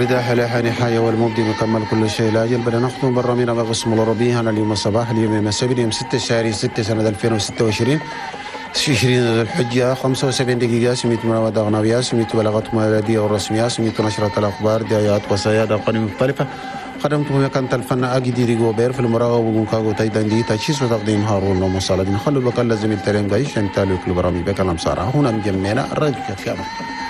بداية لا نهاية والمبدي مكمل كل شيء لا أجل. بدنا نختم برامينا بقسم الربيع. أنا اليوم الصباح اليوم السبت يوم 6 شهر 6 سنة 2026 20 ذو الحجة 75 دقيقة. سميت مناوبة أغنوية، سميت بلاغات مالية والرسمية، سميت نشرة الأخبار دعايات وسيادة قناة مختلفة. خدمتم كانت الفن أجدي ريغوبير في المراقبة وكاغو تايدان دي تشيس وتقديم هارون ومصالح. نخلو بكال لازم الترين قايش نتالي كل برامي بكلام صار هنا مجمعنا الراديو كامل.